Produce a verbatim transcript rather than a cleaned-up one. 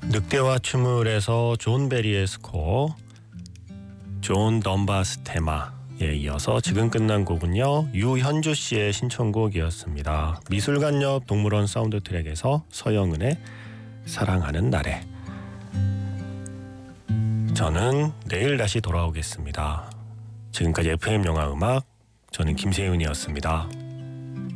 늑대와 춤을에서 존 베리의 스코어, 존 덤바스 테마에 이어서 지금 끝난 곡은요, 유현주 씨의 신청곡이었습니다. 미술관 옆 동물원 사운드 트랙에서 서영은의 사랑하는 날에. 저는 내일 다시 돌아오겠습니다. 지금까지 에프엠 영화 음악, 저는 김세윤이었습니다.